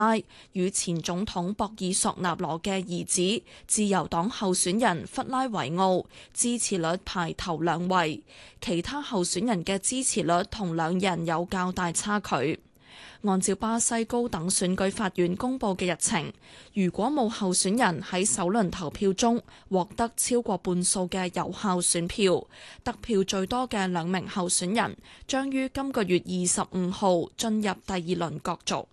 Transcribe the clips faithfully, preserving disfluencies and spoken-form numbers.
與前總統博爾索納羅嘅兒子自由黨候選人弗拉維奧支持率排頭兩位，其他候選人嘅支持率同兩人有較大差距。按照巴西高等選舉法院公佈嘅日程，如果冇候選人喺首輪投票中獲得超過半數嘅有效選票，得票最多嘅兩名候選人將於今個月二十五號進入第二輪角逐。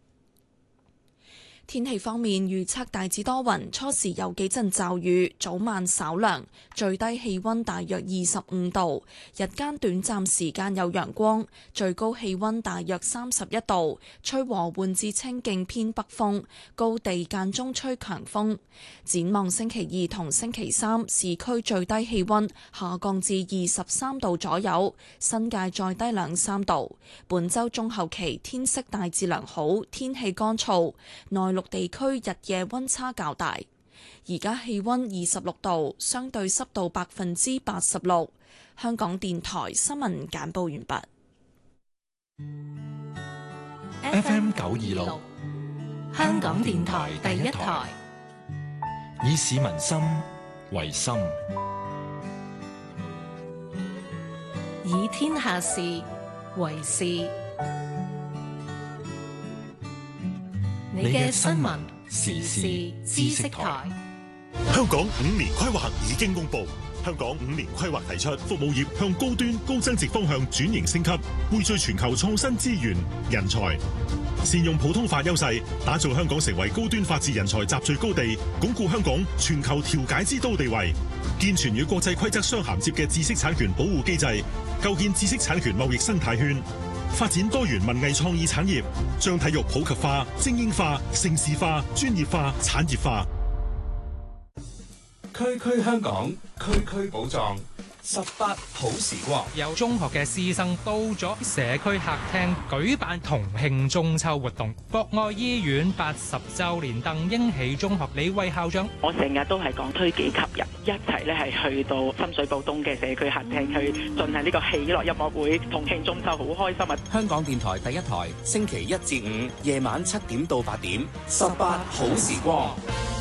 天氣方面預測大致多雲，初時有幾陣驟雨，早晚稍涼，最低氣溫大約二十五度，日間短暫時間有陽光，最高氣溫大約三十一度，吹和緩至清勁偏北風，高地間中吹強風。展望星期二同星期三，市區最低氣溫下降至二十三度左右，新界再低兩三度。本週中後期天色大致良好，天氣乾燥，內陸地區日夜溫差較大，而家氣溫二十六度，相對濕度百分之八十六。香港電台新聞簡報完畢。 F M 九二六，香港電台第一台，以市民心為心， 以天下事為事。你嘅新聞時事知識台。 香港五年規劃已經公布，香港五年規劃提出服務業向高端高增值方向轉型升級，匯聚全球創新資源人才，善用普通法優勢，打造香港成為高端法治人才集聚高地，鞏固香港全球調解之都地位，健全與國際規則相銜接嘅知識產權保護機制，構建知識產權貿易生態圈，發展多元文藝創意產業，將體育普及化、精英化、盛事化、專業化、產業化。 區區香港，區區寶藏，十八好時光。 有中學嘅師生到咗社區客廳舉辦同慶中秋活動。博愛醫院八十週年鄧英喜中學李慧校長， 我成日都係講推己及人，一齊咧係去到深水埗東嘅社區客廳去進行呢個喜樂音樂會，同慶中秋，好開心啊！ 香港電台第一台，星期一至五夜晚七點到八點，十八好時光。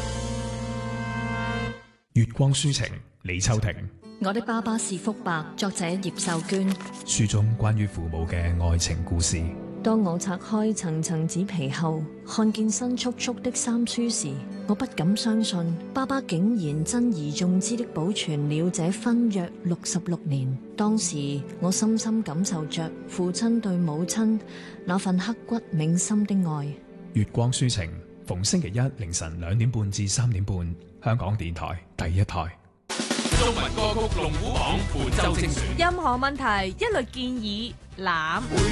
月光書情，李秋婷。 我的爸爸是福伯，作者葉秀娟。 書中關於父母嘅愛情故事。 當我拆開層層紙皮後，看見新簇簇的三書時，我不敢相信，爸爸竟然珍而重之的保存了這婚約六十六年。當時我深深感受着父親對母親那份刻骨銘心的愛。 月光書情，逢星期一凌晨兩點半至三點半，香港電台第一台。 中文歌曲龍虎榜本周精選， 任何問題一律建議攬。